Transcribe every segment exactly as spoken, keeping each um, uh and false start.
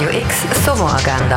Radio X Sommeragenda.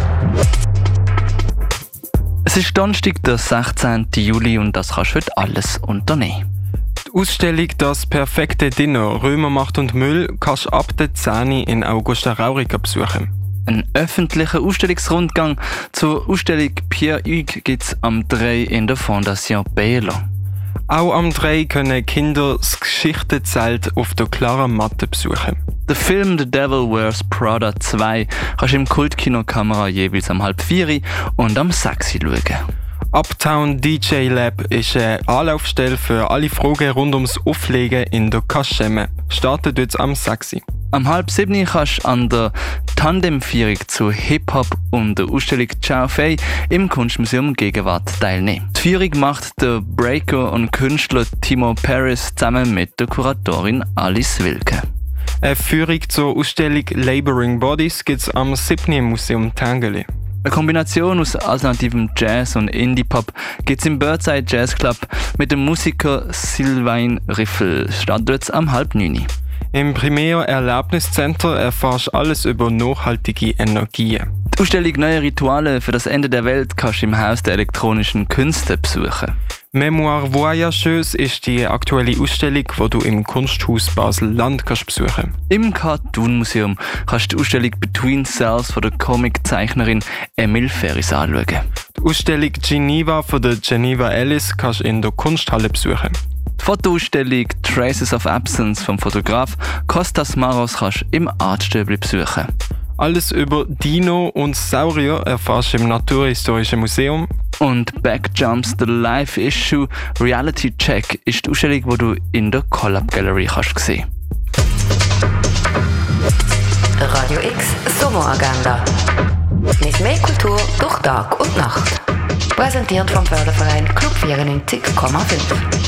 Es ist Donnerstag, der sechzehnten Juli, und das kannst du heute alles unternehmen. Die Ausstellung «Das perfekte Dinner – Römermacht und Müll» kannst du ab der zehnten in Augusta Raurica besuchen. Ein öffentlicher Ausstellungsrundgang zur Ausstellung Pierre Hugues gibt es am drei in der Fondation Baylor. Auch am drei können Kinder das Geschichtenzelt auf der klaren Matte besuchen. Der Film «The Devil Wears Prada zwei» kannst du im Kultkino Kamera jeweils am halb vier und am sechs schauen. Uptown D J Lab ist eine Anlaufstelle für alle Fragen rund ums Auflegen in der Kaschemme. Startet jetzt am sechs. Am halb sieben kannst du an der Tandemführung zu Hip-Hop und der Ausstellung Ciao Fei im Kunstmuseum Gegenwart teilnehmen. Die Führung macht der Breaker und Künstler Timo Paris zusammen mit der Kuratorin Alice Wilke. Eine Führung zur Ausstellung Laboring Bodies gibt es am siebten im Museum Tangeli. Eine Kombination aus alternativem Jazz und Indie-Pop gibt es im Birdside Jazz Club mit dem Musiker Sylvain Riffel. Startet jetzt am halb neun. Im Primär Erlebniscenter erfährst du alles über nachhaltige Energien. Die Ausstellung «Neue Rituale für das Ende der Welt» kannst du im Haus der elektronischen Künste besuchen. Mémoire Voyageuse ist die aktuelle Ausstellung, die du im Kunsthaus Basel-Land kannst besuchen. Im Cartoon Museum kannst du die Ausstellung «Between Cells» von der Comiczeichnerin Emil Ferris anschauen. Die Ausstellung «Geneva» von der Geneva Ellis kannst du in der Kunsthalle besuchen. Die Fotoausstellung «Traces of Absence» vom Fotograf Kostas Maros kannst du im Artstöbli besuchen. Alles über Dino und Saurier erfährst du im Naturhistorischen Museum. Und «Backjumps – The Live Issue Reality Check» ist die Ausstellung, die du in der Collab Gallery kannst sehen. Radio X Sommeragenda. Nicht mehr Kultur durch Tag und Nacht. Präsentiert vom Förderverein Club vierundneunzig Komma fünf.